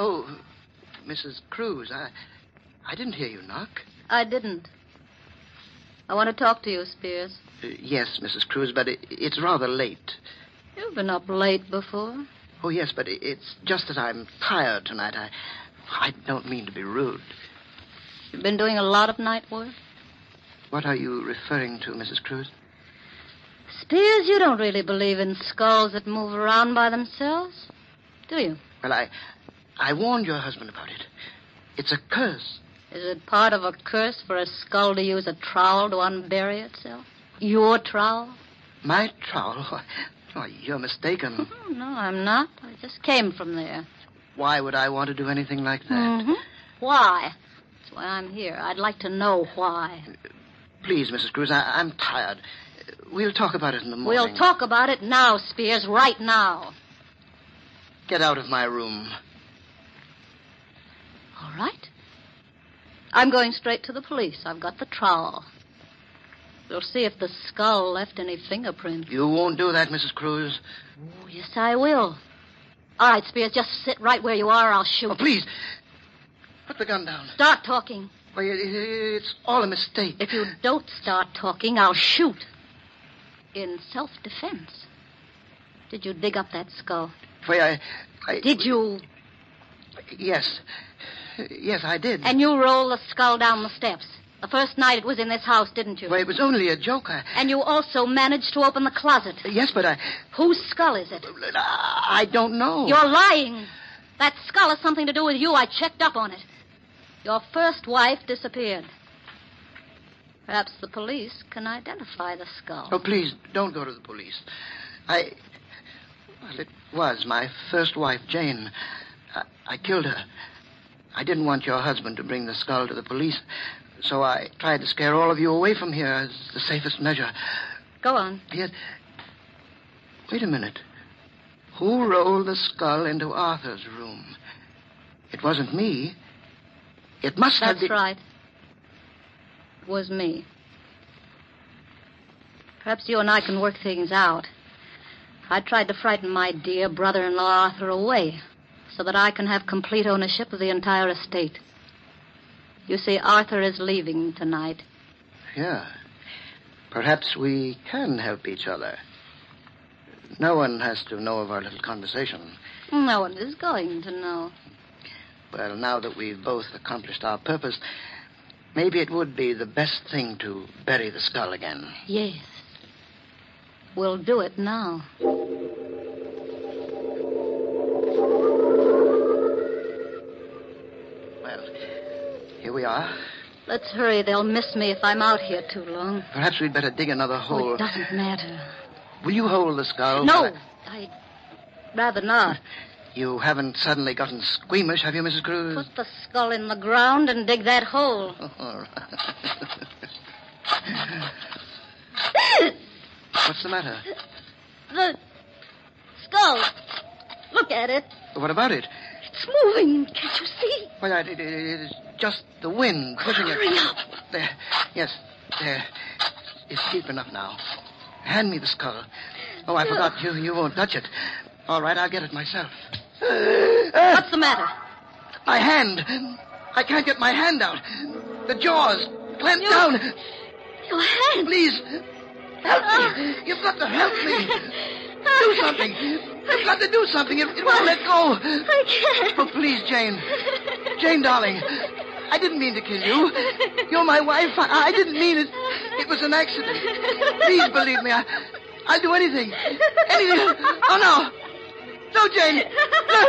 Oh, Mrs. Cruz, I didn't hear you knock. I didn't. I want to talk to you, Spears. Yes, Mrs. Cruz, but it's rather late. You've been up late before. Oh, yes, but it's just that I'm tired tonight. I don't mean to be rude. You've been doing a lot of night work? What are you referring to, Mrs. Cruz? Spears, you don't really believe in skulls that move around by themselves, do you? Well, I warned your husband about it. It's a curse. Is it part of a curse for a skull to use a trowel to unbury itself? Your trowel? My trowel? Oh, you're mistaken. No, I'm not. I just came from there. Why would I want to do anything like that? Mm-hmm. Why? That's why I'm here. I'd like to know why. Please, Mrs. Cruz, I'm tired. We'll talk about it in the morning. We'll talk about it now, Spears, right now. Get out of my room. All right. I'm going straight to the police. I've got the trowel. We'll see if the skull left any fingerprints. You won't do that, Mrs. Cruz. Oh, yes, I will. All right, Spears, just sit right where you are or I'll shoot. Oh, please. Put the gun down. Start talking. Why, it's all a mistake. If you don't start talking, I'll shoot. In self-defense. Did you dig up that skull? Why, I... Did you? Yes. Yes, I did. And you rolled the skull down the steps. The first night it was in this house, didn't you? Well, it was only a joke. And you also managed to open the closet. Yes, but Whose skull is it? I don't know. You're lying. That skull has something to do with you. I checked up on it. Your first wife disappeared. Perhaps the police can identify the skull. Oh, please, don't go to the police. Well, it was my first wife, Jane. I killed her. I didn't want your husband to bring the skull to the police, so I tried to scare all of you away from here as the safest measure. Go on. Yet, wait a minute. Who rolled the skull into Arthur's room? It wasn't me. It must have been... That's right. It was me. Perhaps you and I can work things out. I tried to frighten my dear brother-in-law Arthur away so that I can have complete ownership of the entire estate. You see, Arthur is leaving tonight. Yeah. Perhaps we can help each other. No one has to know of our little conversation. No one is going to know. Well, now that we've both accomplished our purpose, maybe it would be the best thing to bury the skull again. Yes. We'll do it now. Well, here we are. Let's hurry. They'll miss me if I'm out here too long. Perhaps we'd better dig another hole. Oh, it doesn't matter. Will you hold the skull? No, I'd rather not. You haven't suddenly gotten squeamish, have you, Mrs. Cruz? Put the skull in the ground and dig that hole. Oh, all right. What's the matter? The skull. Look at it. What about it? It's moving. Can't you see? Well, it is just the wind pushing it. Hurry up. There. Yes, there. It's deep enough now. Hand me the skull. Oh, I forgot. You won't touch it. All right, I'll get it myself. What's the matter? My hand. I can't get my hand out. The jaws clamped down. Your hand. Please, help me. You've got to help me. Do something. You've got to do something. It won't let go. I can't. Oh, please, Jane. Jane, darling. I didn't mean to kill you. You're my wife. I didn't mean it. It was an accident. Please believe me. I'll do anything. Anything. Oh, no. No, Jane. No.